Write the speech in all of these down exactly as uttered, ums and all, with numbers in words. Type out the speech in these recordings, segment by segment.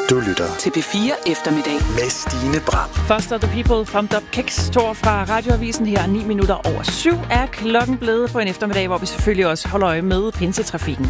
Du lytter til P fire Eftermiddag med Stine Bram. Foster the People, Pumped Up Kicks, Tor fra Radioavisen her. ni minutter over syv er klokken blevet på en eftermiddag, hvor vi selvfølgelig også holder øje med pinsetrafikken.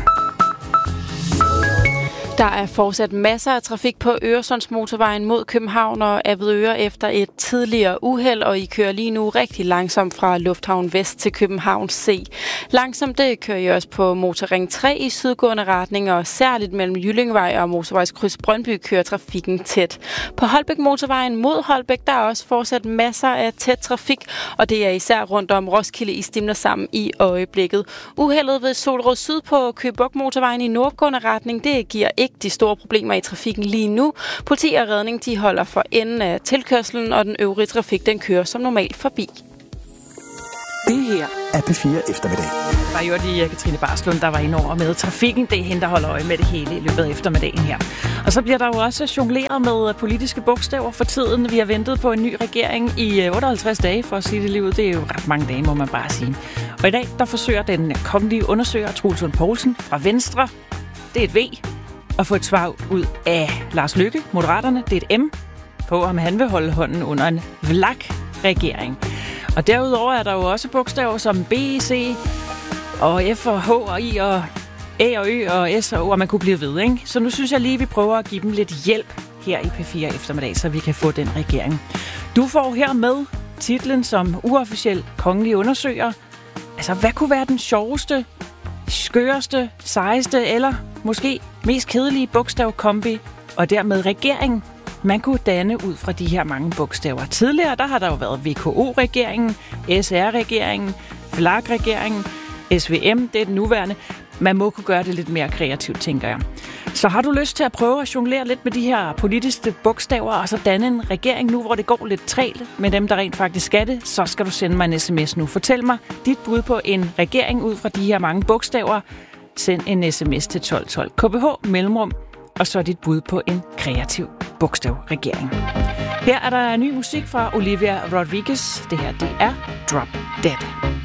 Der er fortsat masser af trafik på Øresundsmotorvejen mod København og Avedøre efter et tidligere uheld, og I kører lige nu rigtig langsomt fra Lufthavn Vest til København C. Langsomt det kører I også på Motorring tre i sydgående retning, og særligt mellem Jyllingvej og Motorvejskryds Brøndby kører trafikken tæt. På Holbæk Motorvejen mod Holbæk der er også fortsat masser af tæt trafik, og det er især rundt om Roskilde I stimler sammen i øjeblikket. Uheldet ved Solrød Syd på Køge Bugt Motorvejen i nordgående retning, det giver ikke de store problemer i trafikken lige nu. Politi og redning de holder for enden af tilkørslen, og den øvrige trafik den kører som normalt forbi. Det her er P fire Eftermiddag. Der er jo lige Katrine Barslund, der var inde over med trafikken. Det er hende, der holder øje med det hele i løbet af eftermiddagen her. Og så bliver der jo også jongleret med politiske bogstaver for tiden. Vi har ventet på en ny regering i otteoghalvtreds dage, for at sige det lige ud. Det er jo ret mange dage, må man bare sige. Og i dag, der forsøger den kongelige undersøger, Troels Lund Poulsen fra Venstre, det er et V, at få et svar ud af Lars Løkke, Moderaterne, det er et M, på om han vil holde hånden under en V L A K-regering. Og derudover er der jo også bogstaver som B, C, og F og H og I og A og Ø og S og O, og man kunne blive ved, ikke? Så nu synes jeg lige, vi prøver at give dem lidt hjælp her i P fire Eftermiddag, så vi kan få den regering. Du får her med titlen som uofficiel kongelig undersøger. Altså, hvad kunne være den sjoveste, skøreste, sejeste eller måske mest kedelige bogstavkombi, og dermed regering, man kunne danne ud fra de her mange bogstaver. Tidligere, der har der jo været V K O-regeringen, S R-regeringen, V L A K-regeringen, S V M, det er den nuværende. Man må kunne gøre det lidt mere kreativt, tænker jeg. Så har du lyst til at prøve at jonglere lidt med de her politiske bogstaver, og så danne en regering nu, hvor det går lidt trælt med dem, der rent faktisk skal det, så skal du sende mig en sms nu. Fortæl mig dit bud på en regering ud fra de her mange bogstaver. Send en sms til tolv tolv. K B H mellemrum, og så dit bud på en kreativ bogstavregering. Her er der ny musik fra Olivia Rodriguez. Det her, det er Drop Dead.